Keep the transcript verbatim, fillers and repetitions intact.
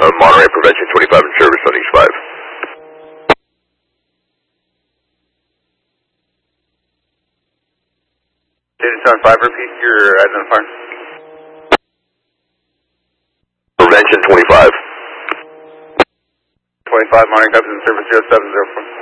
Uh, Monterey Prevention twenty-five in service on East five. Data seven five, repeat your identifier. Prevention twenty-five. twenty-five, Monterey comes in service zero seven zero four.